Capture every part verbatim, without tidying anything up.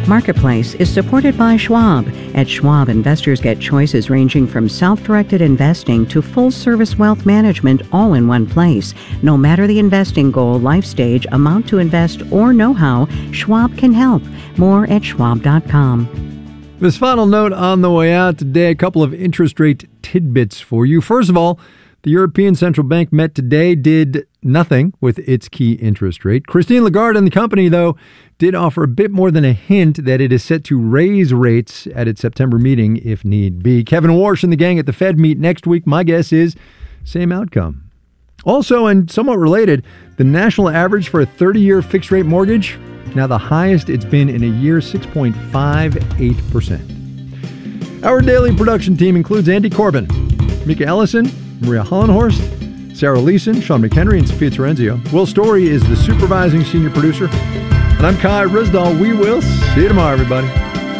Marketplace is supported by Schwab. At Schwab, investors get choices ranging from self-directed investing to full-service wealth management all in one place. No matter the investing goal, life stage, amount to invest, or know-how, Schwab can help. More at schwab dot com. This final note on the way out today, a couple of interest rate tidbits for you. First of all, the European Central Bank met today, did nothing with its key interest rate. Christine Lagarde and the company, though, did offer a bit more than a hint that it is set to raise rates at its September meeting if need be. Kevin Warsh and the gang at the Fed meet next week. My guess is same outcome. Also, and somewhat related, the national average for a thirty-year fixed-rate mortgage, now the highest it's been in a year, six point five eight percent. Our daily production team includes Andy Corbin, Mika Ellison, Maria Hollenhorst, Sarah Leeson, Sean McHenry, and Sophia Terenzio. Will Story is the supervising senior producer. And I'm Kai Rizdal. We will see you tomorrow, everybody.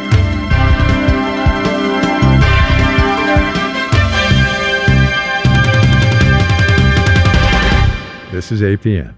This is A P M.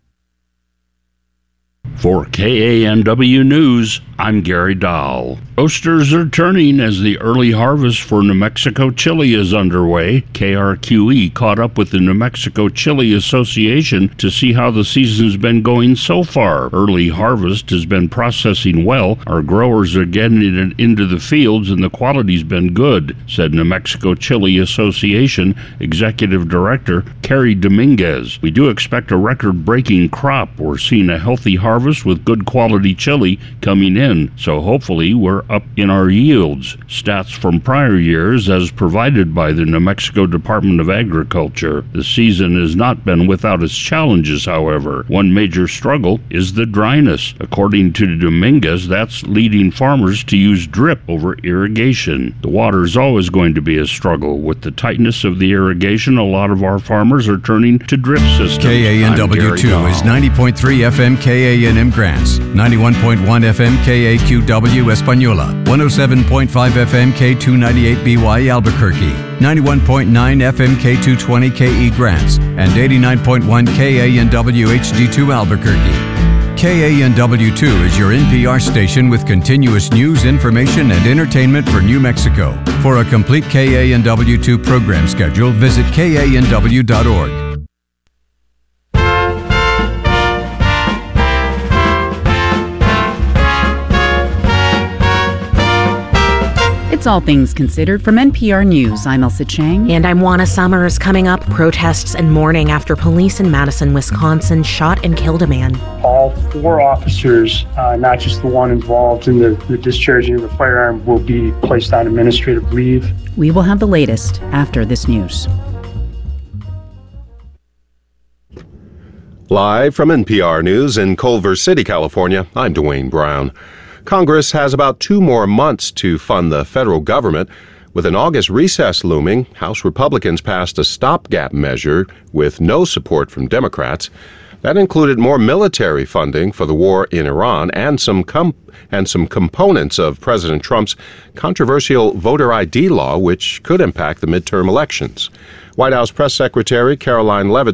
For K A N W News, I'm Gary Dahl. Roasters are turning as the early harvest for New Mexico chili is underway. K R Q E caught up with the New Mexico Chili Association to see how the season's been going so far. Early harvest has been processing well. Our growers are getting it into the fields and the quality's been good, said New Mexico Chili Association Executive Director Carrie Dominguez. We do expect a record-breaking crop. We're seeing a healthy harvest with good quality chili coming in, so hopefully we're up in our yields. Stats from prior years as provided by the New Mexico Department of Agriculture. The season has not been without its challenges, however. One major struggle is the dryness. According to Dominguez, that's leading farmers to use drip over irrigation. The water is always going to be a struggle. With the tightness of the irrigation, a lot of our farmers are turning to drip systems. K A N W two is ninety point three F M K A N M Grants, ninety-one point one F M K A Q W Española, one oh seven point five F M K two ninety-eight B Y Albuquerque, ninety-one point nine F M K two twenty K E Grants, and eighty-nine point one K A N W H D two Albuquerque. K A N W two is your N P R station with continuous news, information, and entertainment for New Mexico. For a complete K A N W two program schedule, visit K A N W dot org. It's All Things Considered from N P R News. I'm Elsa Chang. And I'm Juana Summers. Coming up, protests and mourning after police in Madison, Wisconsin shot and killed a man. All four officers, uh, not just the one involved in the, the discharging of the firearm, will be placed on administrative leave. We will have the latest after this news. Live from N P R News in Culver City, California, I'm Dwayne Brown. Congress has about two more months to fund the federal government. With an August recess looming, House Republicans passed a stopgap measure with no support from Democrats. That included more military funding for the war in Iran and some com- and some components of President Trump's controversial voter I D law, which could impact the midterm elections. White House Press Secretary Caroline Leavitt